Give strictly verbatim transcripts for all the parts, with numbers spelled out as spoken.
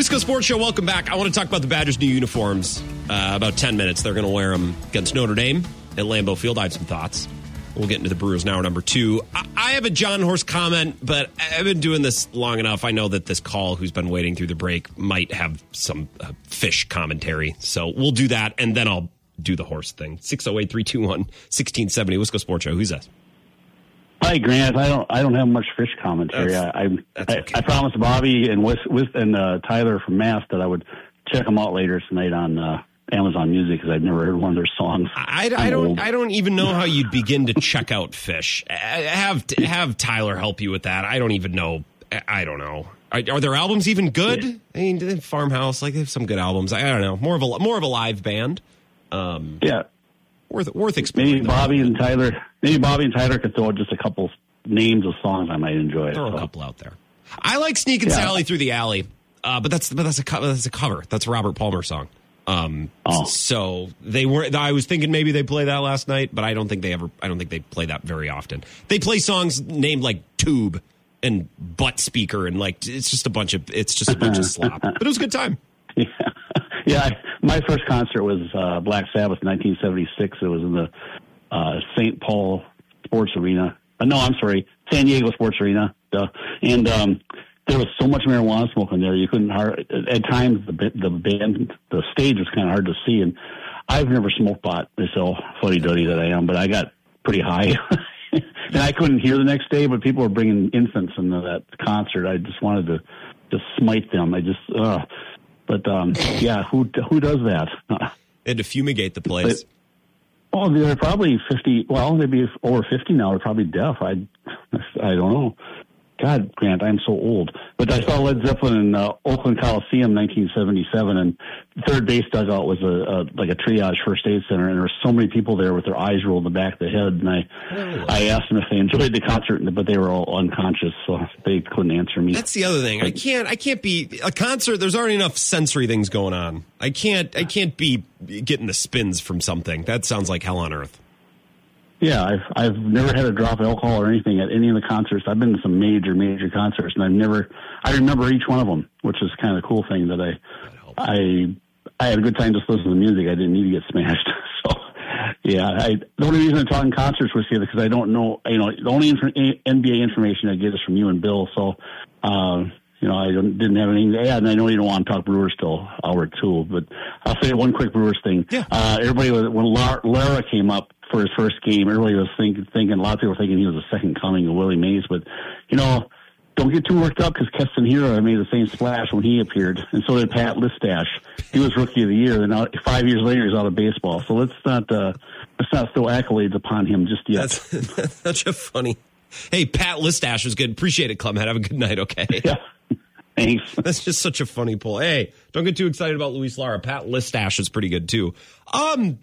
Wisco Sports Show, welcome back. I want to talk about the Badgers' new uniforms. Uh, about ten minutes. They're going to wear them against Notre Dame at Lambeau Field. I have some thoughts. We'll get into the Brewers now, number two. I, I have a John Horst comment, but I've been doing this long enough. I know that this call, who's been waiting through the break, might have some uh, fish commentary. So we'll do that, and then I'll do the horse thing. six oh eight, three two one, one six seven oh. Wisco Sports Show. Who's that? Hi, Grant. I don't. I don't have much fish commentary. That's, I, that's I, okay. I promised Bobby and Wis, Wis, and uh, Tyler from Mass that I would check them out later tonight on uh, Amazon Music because I've never heard one of their songs. I, I don't. I don't even know how you'd begin to check out fish. Have have Tyler help you with that. I don't even know. I don't know. Are, are their albums even good? Yeah. I mean, Farmhouse, like they have some good albums. I, I don't know. More of a more of a live band. Um, yeah. Worth worth exploring. Maybe Bobby and Tyler. Maybe Bobby and Tyler could throw out just a couple names of songs I might enjoy. Throw so. a couple out there. I like Sneak and Yeah. Sally Through the Alley, uh, but that's but that's a co- that's a cover. That's a Robert Palmer song. Um, Oh. So they were. I was thinking maybe they play that last night, but I don't think they ever. I don't think they play that very often. They play songs named like Tube and Butt Speaker and like it's just a bunch of it's just a bunch of slop. But it was a good time. Yeah, yeah. I, my first concert was uh, Black Sabbath in nineteen seventy-six. It was in the uh, Saint Paul Sports Arena. Uh, no, I'm sorry, San Diego Sports Arena. Duh. And um, there was so much marijuana smoke in there. You couldn't hard, at times the the band the stage was kind of hard to see. And I've never smoked pot, so fuddy duddy that I am, but I got pretty high. And I couldn't hear the next day, but people were bringing infants into that concert. I just wanted to just smite them. I just, uh, but um, yeah, who who does that? And to fumigate the place. But, oh, they're probably fifty. Well, they'd be over fifty now. They're probably deaf. I, I don't know. God, Grant, I'm so old. But I saw Led Zeppelin in uh, Oakland Coliseum, nineteen seventy-seven, and the third base dugout was a, a like a triage first aid center, and there were so many people there with their eyes rolled in the back of the head. And I, oh. I asked them if they enjoyed the concert, but they were all unconscious, so they couldn't answer me. That's the other thing. I can't. I can't be a concert. There's already enough sensory things going on. I can't. I can't be getting the spins from something. That sounds like hell on earth. Yeah, I've I've never had a drop of alcohol or anything at any of the concerts. I've been to some major, major concerts, and I've never. I remember each one of them, which is kind of a cool thing that I, I, I had a good time just listening to the music. I didn't need to get smashed. So, yeah, I the only reason I'm talking concerts with you is because I don't know. You know, the only inf- N B A information I get is from you and Bill. So, uh, you know, I didn't have anything to add, and I know you don't want to talk Brewers till hour two, but I'll say one quick Brewers thing. Yeah. Uh, everybody was when Lara, Lara came up for his first game, everybody was thinking, thinking, a lot of people were thinking he was the second coming of Willie Mays, but, you know, don't get too worked up because Keston Hiura made the same splash when he appeared, and so did Pat Listash. He was Rookie of the Year, and now, five years later he's out of baseball. So let's not uh, let's not throw accolades upon him just yet. That's, that's such a funny. Hey, Pat Listash was good. Appreciate it, Clemhead. Have a good night, okay? Yeah. Thanks. That's just such a funny pull. Hey, don't get too excited about Luis Lara. Pat Listash is pretty good, too. Um...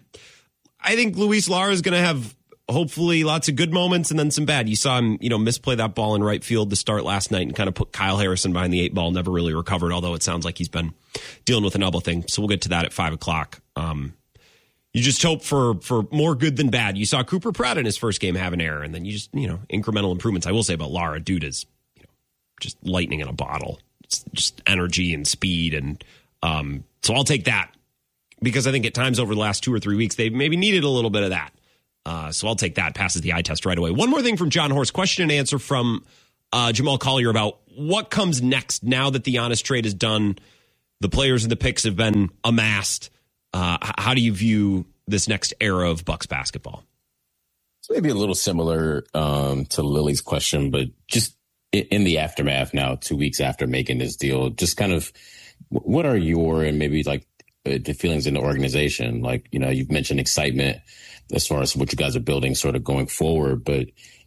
I think Luis Lara is going to have hopefully lots of good moments and then some bad. You saw him, you know, misplay that ball in right field to start last night and kind of put Kyle Harrison behind the eight ball. Never really recovered, although it sounds like he's been dealing with an elbow thing. So we'll get to that at five o'clock. Um, you just hope for for more good than bad. You saw Cooper Pratt in his first game have an error, and then you just, you know, incremental improvements. I will say about Lara, dude is, you know, just lightning in a bottle. It's just energy and speed, and um, so I'll take that. Because I think at times over the last two or three weeks, they maybe needed a little bit of that. Uh, so I'll take that. Passes the eye test right away. One more thing from John Horst. Question and answer from uh, Jamal Collier about what comes next now that the Giannis trade is done. The players and the picks have been amassed. Uh, how do you view this next era of Bucks basketball? It's maybe a little similar um, to Lily's question, but just in the aftermath now, two weeks after making this deal, just kind of what are your and maybe like the feelings in the organization? Like, you know, you've mentioned excitement as far as what you guys are building sort of going forward, but,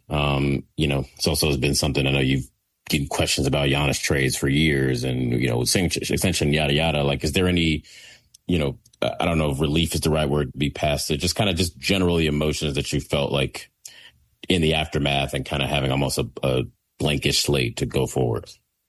um, you know, it's also has been something I know you've getting questions about Giannis trades for years and, you know, extension, yada, yada. Like, is there any, you know, I don't know if relief is the right word to be past it, just kind of just generally emotions that you felt like in the aftermath and kind of having almost a, a blankish slate to go forward?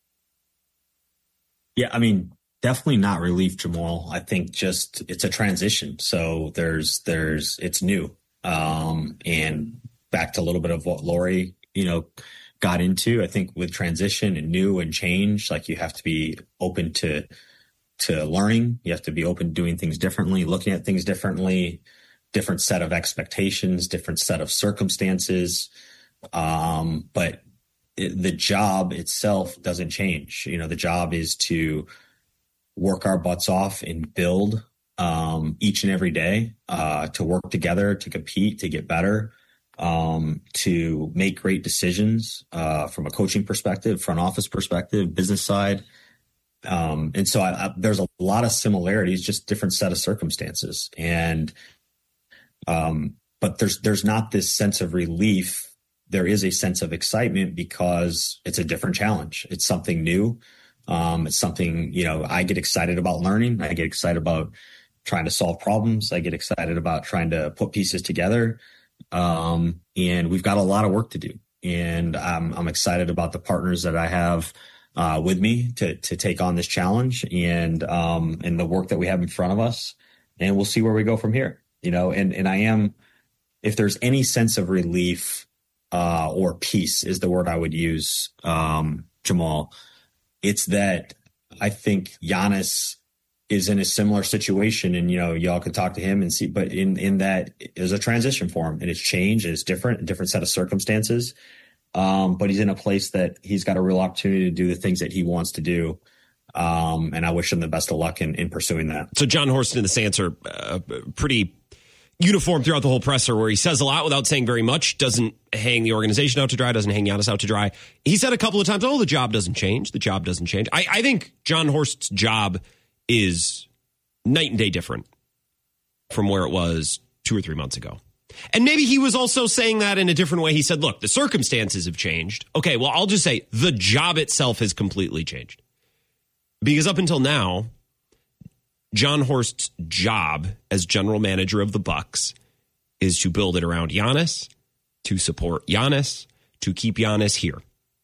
Yeah, I mean, definitely not relief, Jamal. I think just it's a transition. So there's there's it's new. Um, and back to a little bit of what Lori, you know, got into. I think with transition and new and change, like you have to be open to to learning. You have to be open to doing things differently, looking at things differently, different set of expectations, different set of circumstances. Um, but it, the job itself doesn't change. You know, the job is to work our butts off and build um, each and every day, uh, to work together, to compete, to get better, um, to make great decisions uh, from a coaching perspective, front office perspective, business side. Um, and so I, I, there's a lot of similarities, just different set of circumstances. And um, but there's there's not this sense of relief. There is a sense of excitement because it's a different challenge. It's something new. Um, it's something, you know, I get excited about learning. I get excited about trying to solve problems. I get excited about trying to put pieces together. Um, and we've got a lot of work to do. And I'm, I'm excited about the partners that I have uh, with me to to take on this challenge and um, and the work that we have in front of us. And we'll see where we go from here. You know, and and I am, if there's any sense of relief uh, or peace is the word I would use, um, Jamal. It's that I think Giannis is in a similar situation, and, you know, y'all could talk to him and see, but in, in that there's a transition for him, and it's changed, it's different, a different set of circumstances. Um, but he's in a place that he's got a real opportunity to do the things that he wants to do. Um, and I wish him the best of luck in, in pursuing that. So Jon Horst and the Saints are uh, pretty uniform throughout the whole presser, where he says a lot without saying very much, doesn't hang the organization out to dry, doesn't hang Giannis out to dry. He said a couple of times, oh, the job doesn't change. The job doesn't change. I, I think Jon Horst's job is night and day different from where it was two or three months ago. And maybe he was also saying that in a different way. He said, look, the circumstances have changed. Okay, well, I'll just say the job itself has completely changed. Because up until now, Jon Horst's job as general manager of the Bucks is to build it around Giannis, to support Giannis, to keep Giannis here.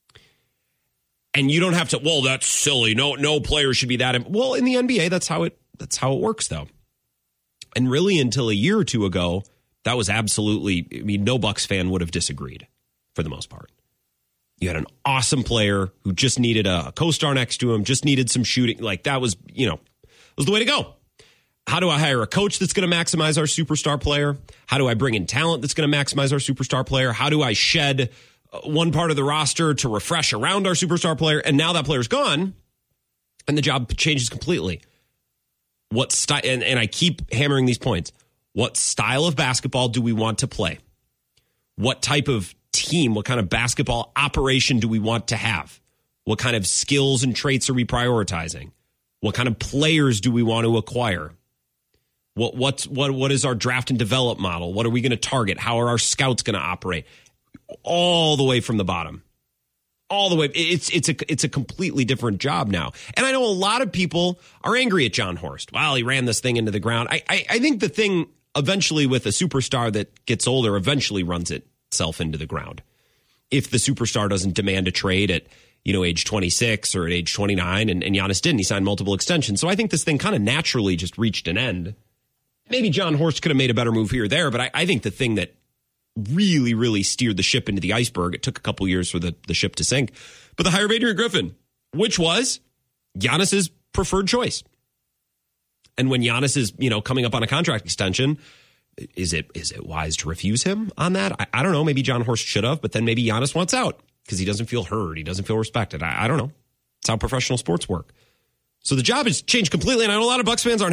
And you don't have to, well, that's silly. No, no player should be that. Well, in the N B A, that's how it that's how it works, though. And really, until a year or two ago, that was absolutely, I mean, no Bucks fan would have disagreed for the most part. You had an awesome player who just needed a co-star next to him, just needed some shooting. Like, that was, you know, was the way to go. How do I hire a coach that's going to maximize our superstar player? How do I bring in talent that's going to maximize our superstar player? How do I shed one part of the roster to refresh around our superstar player? And now that player's gone, and the job changes completely. What style? And, and I keep hammering these points. What style of basketball do we want to play? What type of team, what kind of basketball operation do we want to have? What kind of skills and traits are we prioritizing? What kind of players do we want to acquire? What what's what what is our draft and develop model? What are we going to target? How are our scouts going to operate? All the way from the bottom. All the way. It's it's a it's a completely different job now. And I know a lot of people are angry at Jon Horst. Well, he ran this thing into the ground. I I, I think the thing eventually with a superstar that gets older eventually runs itself into the ground. If the superstar doesn't demand a trade at, you know, age twenty-six or at age twenty-nine, and, and Giannis didn't. He signed multiple extensions. So I think this thing kind of naturally just reached an end. Maybe Jon Horst could have made a better move here or there, but I, I think the thing that really, really steered the ship into the iceberg, it took a couple years for the, the ship to sink, but the hire of Adrian Griffin, which was Giannis's preferred choice. And when Giannis is, you know, coming up on a contract extension, is it is it wise to refuse him on that? I, I don't know. Maybe Jon Horst should have, but then maybe Giannis wants out because he doesn't feel heard. He doesn't feel respected. I, I don't know. It's how professional sports work. So the job has changed completely, and I know a lot of Bucks fans aren't